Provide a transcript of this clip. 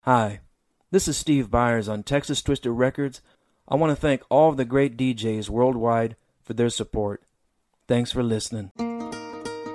Hi, this is Steve Byers on Texas Twisted Records. I want to thank all of the great DJs worldwide for their support. Thanks for listening.